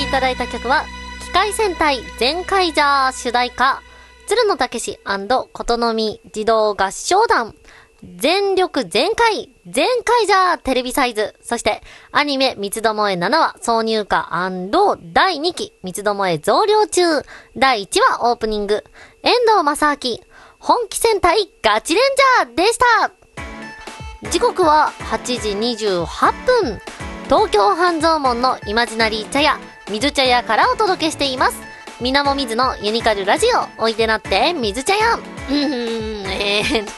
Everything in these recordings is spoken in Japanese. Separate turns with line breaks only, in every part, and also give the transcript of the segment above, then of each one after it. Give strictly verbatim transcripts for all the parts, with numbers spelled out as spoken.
ただいた曲は、機械戦隊全開ジャー主題歌、鶴野武史&琴の実児童合唱団、全力全開全開ジャーテレビサイズ、そしてアニメ三つどもえななわ挿入歌&だいにき三つどもえ増量中、だいいちわオープニング、遠藤正明本気戦隊ガチレンジャーでした。時刻ははちじにじゅうはっぷん、東京半蔵門のイマジナリー茶屋水茶屋からお届けしています。みなもみずのユニカルラジオ、おいでなって水茶屋。うーん、えー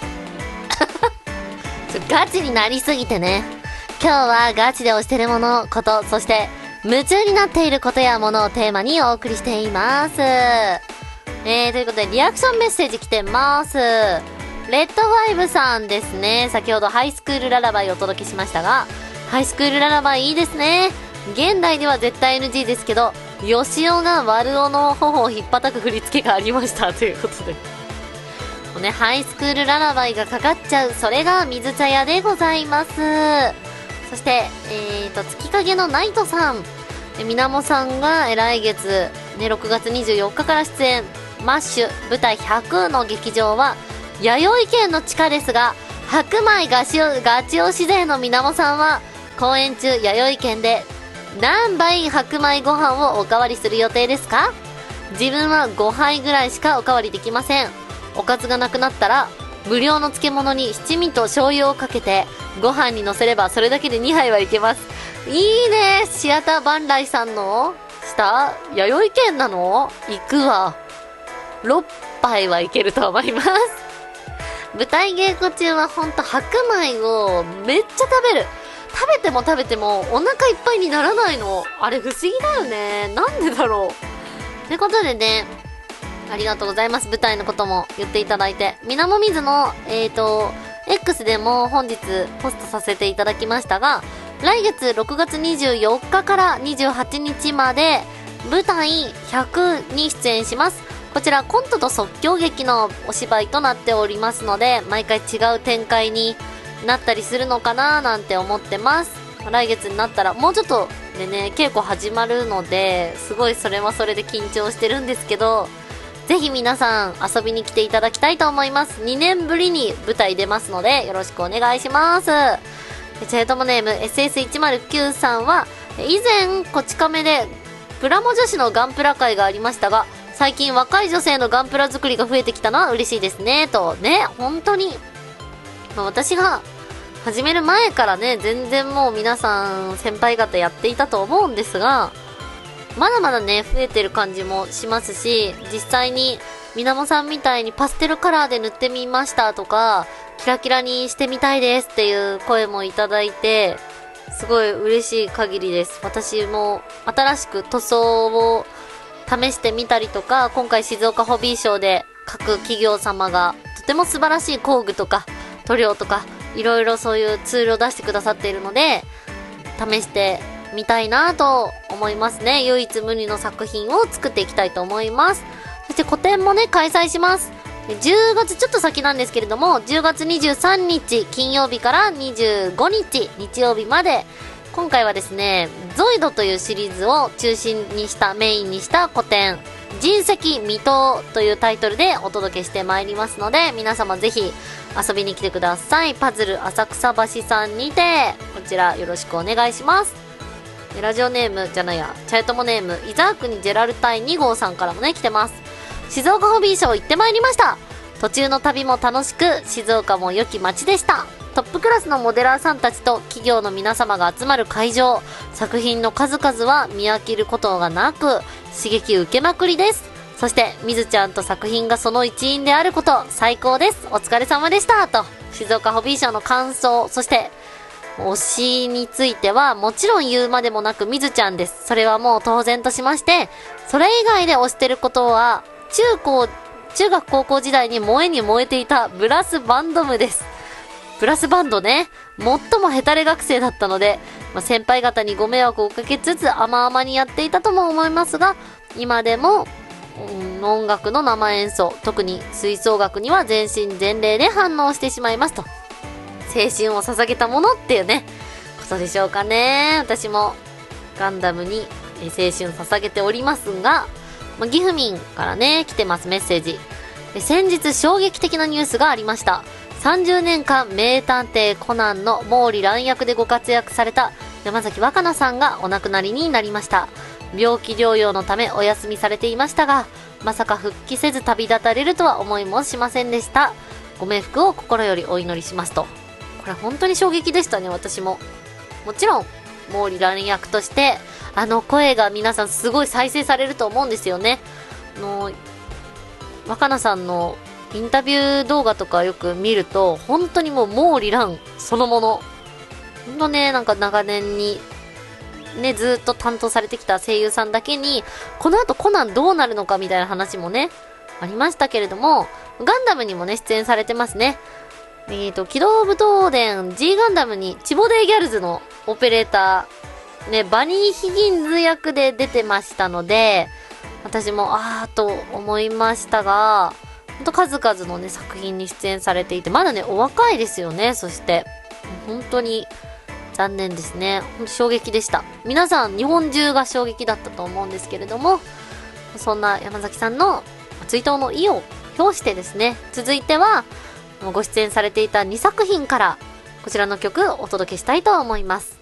ガチになりすぎてね。今日はガチで推してるもの、こと、そして夢中になっていることやものをテーマにお送りしています。えー、ということでリアクションメッセージ来てます。レッドファイブさんですね。先ほどハイスクールララバイをお届けしましたが、ハイスクールララバイいいですね。現代では絶対 エヌジー ですけど、ヨシオがワルオの頬を引っ叩く振り付けがありましたということで、もうね、ハイスクールララバイがかかっちゃう、それが水茶屋でございます。そしてえーと月影のナイトさん、みなもさんが来月ねろくがつにじゅうよっかから出演マッシュ舞台ひゃくの劇場は弥生県の地下ですが、白米ガチガチ推し勢のみなもさんは公演中弥生県で何杯白米ご飯をおかわりする予定ですか？自分はごはいぐらいしかおかわりできません。おかずがなくなったら無料の漬物に七味と醤油をかけてご飯にのせればそれだけでにはいはいけます。いいね。シアター万来さんの下弥生県なの？行くわ。ろっぱいはいけると思います。舞台稽古中はほんと白米をめっちゃ食べる。食べても食べてもお腹いっぱいにならないの。あれ不思議だよね。なんでだろう。ということでね、ありがとうございます。舞台のことも言っていただいて。みなもみずの、えーと、X でも本日ポストさせていただきましたが、来月ろくがつにじゅうよっかからにじゅうはちにちまで舞台ひゃくに出演します。こちらコントと即興劇のお芝居となっておりますので、毎回違う展開になったりするのかななんて思ってます。来月になったらもうちょっとでね、稽古始まるので、すごいそれはそれで緊張してるんですけど、ぜひ皆さん遊びに来ていただきたいと思います。にねんぶりに舞台出ますのでよろしくお願いします。チェートモネーム エスエスいちまるきゅう さんは、以前こち亀でプラモ女子のガンプラ会がありましたが、最近若い女性のガンプラ作りが増えてきたのは嬉しいですねとね。本当に、まあ、私が始める前からね、全然もう皆さん先輩方やっていたと思うんですが、まだまだね増えてる感じもしますし、実際にみなもさんみたいにパステルカラーで塗ってみましたとか、キラキラにしてみたいですっていう声もいただいて、すごい嬉しい限りです。私も新しく塗装を試してみたりとか、今回静岡ホビーショーで各企業様がとても素晴らしい工具とか塗料とかいろいろそういうツールを出してくださっているので、試してみたいなと思いますね。唯一無二の作品を作っていきたいと思います。そして個展もね開催します。じゅうがつちょっと先なんですけれども、じゅうがつにじゅうさんにち金曜日からにじゅうごにち日曜日まで、今回はですねゾイドというシリーズを中心にしたメインにした個展、人石未踏というタイトルでお届けしてまいりますので、皆様ぜひ遊びに来てください。パズル浅草橋さんにてこちらよろしくお願いします。ラジオネームじゃないやチャイトモネーム伊沢国ジェラルタイに号さんからもね来てます。静岡ホビーショー行ってまいりました。途中の旅も楽しく、静岡も良き街でした。トップクラスのモデラーさんたちと企業の皆様が集まる会場、作品の数々は見飽きることがなく刺激受けまくりです。そしてみずちゃんと作品がその一員であること、最高です。お疲れ様でしたと、静岡ホビーショーの感想、そして推しについてはもちろん言うまでもなくみずちゃんです。それはもう当然としまして、それ以外で推してることは中高中学高校時代に燃えに燃えていたブラスバンド部です。ブラスバンドね、最もヘタレ学生だったので、まあ、先輩方にご迷惑をかけつつ甘々にやっていたとも思いますが、今でも、うん、音楽の生演奏、特に吹奏楽には全身全霊で反応してしまいますと。青春を捧げたものっていうねことでしょうかね。私もガンダムにえー、青春捧げておりますが、まあ、ギフミンからね、来てます、メッセージ。え先日衝撃的なニュースがありました。さんじゅうねんかん名探偵コナンの毛利蘭役でご活躍された山崎若菜さんがお亡くなりになりました。病気療養のためお休みされていましたが、まさか復帰せず旅立たれるとは思いもしませんでした。ご冥福を心よりお祈りしますと。これ本当に衝撃でしたね、私も。もちろん毛利蘭役としてあの声が皆さんすごい再生されると思うんですよね。あの若菜さんのインタビュー動画とかよく見ると、本当にもう毛利蘭そのもの。ほんとね、なんか長年にね、ずっと担当されてきた声優さんだけに、この後コナンどうなるのかみたいな話もね、ありましたけれども、ガンダムにもね、出演されてますね。えーと、機動武闘伝 G ガンダムにチボデイギャルズのオペレーター、ね、バニー・ヒギンズ役で出てましたので、私もあーと思いましたが、ほんと数々のね、作品に出演されていて、まだね、お若いですよね、そして。本当に残念ですね。ほんと衝撃でした。皆さん、日本中が衝撃だったと思うんですけれども、そんな山崎さんの追悼の意を表してですね、続いては、ご出演されていたにさく品から、こちらの曲をお届けしたいと思います。